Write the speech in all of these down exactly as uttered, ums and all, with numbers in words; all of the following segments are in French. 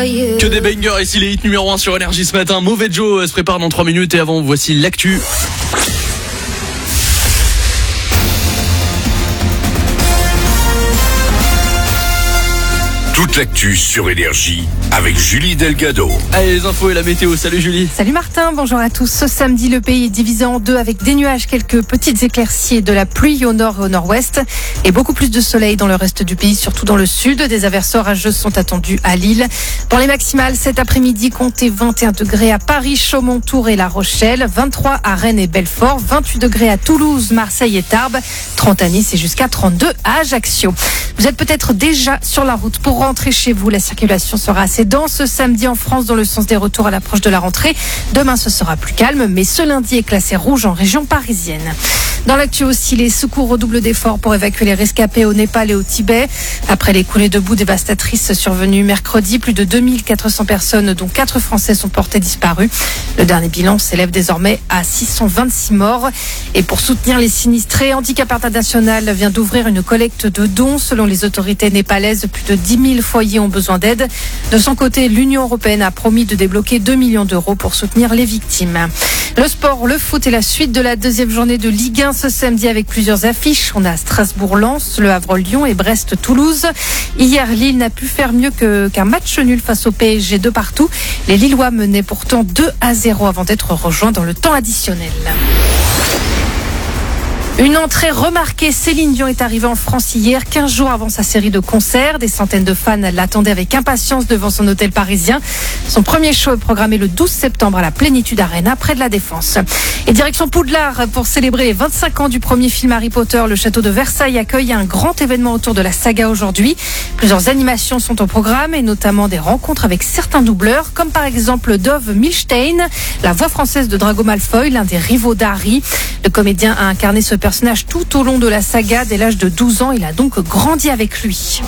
Que des bangers ici, les hits numéro un sur Énergie ce matin. Mauvais Joe se prépare dans trois minutes et avant, voici l'actu. Toute l'actu sur Énergie avec Julie Delgado. Allez, les infos et la météo. Salut Julie. Salut Martin, bonjour à tous. Ce samedi, le pays est divisé en deux avec des nuages, quelques petites éclaircies et de la pluie au nord et au nord-ouest. Et beaucoup plus de soleil dans le reste du pays, surtout dans le sud. Des averses orageuses sont attendues à Lille. Pour les maximales, cet après-midi, comptez vingt et un degrés à Paris, Chaumont, Tours et La Rochelle. vingt-trois à Rennes et Belfort. vingt-huit degrés à Toulouse, Marseille et Tarbes. trente à Nice et jusqu'à trente-deux à Ajaccio. Vous êtes peut-être déjà sur la route pour rentrer chez vous. La circulation sera assez dense ce samedi en France dans le sens des retours à l'approche de la rentrée. Demain, ce sera plus calme, mais ce lundi est classé rouge en région parisienne. Dans l'actu aussi, les secours redoublent d'efforts pour évacuer les rescapés au Népal et au Tibet. Après les coulées de boue dévastatrices survenues mercredi, plus de deux mille quatre cents personnes, dont quatre Français, sont portées disparues. Le dernier bilan s'élève désormais à six cent vingt-six morts. Et pour soutenir les sinistrés, Handicap International vient d'ouvrir une collecte de dons. Selon les autorités népalaises, plus de dix mille foyers ont besoin d'aide. De son côté, l'Union européenne a promis de débloquer deux millions d'euros pour soutenir les victimes. Le sport, le foot et la suite de la deuxième journée de Ligue un ce samedi avec plusieurs affiches. On a Strasbourg-Lens, Le Havre-Lyon et Brest-Toulouse. Hier, Lille n'a pu faire mieux que, qu'un match nul face au P S G de partout. Les Lillois menaient pourtant deux à zéro avant d'être rejoints dans le temps additionnel. Une entrée remarquée, Céline Dion est arrivée en France hier, quinze jours avant sa série de concerts. Des centaines de fans l'attendaient avec impatience devant son hôtel parisien. Son premier show est programmé le douze septembre à la Plénitude Arena, près de la Défense. Et direction Poudlard, pour célébrer les vingt-cinq ans du premier film Harry Potter, le château de Versailles accueille un grand événement autour de la saga aujourd'hui. Plusieurs animations sont au programme et notamment des rencontres avec certains doubleurs, comme par exemple Dove Milstein, la voix française de Drago Malfoy, l'un des rivaux d'Harry. Le comédien a incarné ce personnage tout au long de la saga. Dès l'âge de douze ans, il a donc grandi avec lui.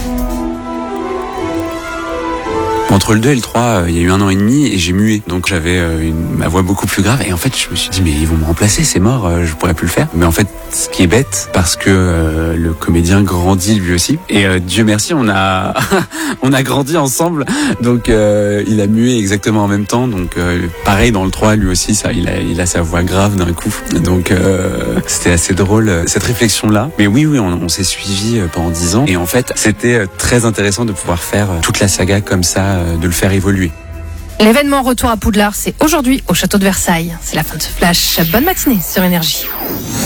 Entre le deux et le trois, il y a eu un an et demi et j'ai mué. Donc j'avais une, ma voix beaucoup plus grave. Et en fait, je me suis dit, mais ils vont me remplacer, c'est mort, je pourrais plus le faire. Mais en fait, ce qui est bête, parce que euh, le comédien grandit lui aussi. Et euh, Dieu merci, on a on a grandi ensemble. Donc euh, il a mué exactement en même temps. Donc euh, pareil dans le trois, lui aussi, ça, il a, il a sa voix grave d'un coup. Donc euh, c'était assez drôle, cette réflexion-là. Mais oui, oui, on, on s'est suivis pendant dix ans. Et en fait, c'était très intéressant de pouvoir faire toute la saga comme ça, de le faire évoluer. L'événement Retour à Poudlard, c'est aujourd'hui au château de Versailles. C'est la fin de ce flash. Bonne matinée sur Énergie.